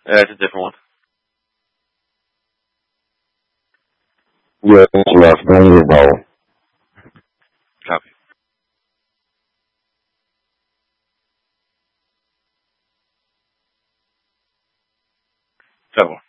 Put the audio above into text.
It's a different one. Yes, yes, bring it, bro. Copy. 7-1.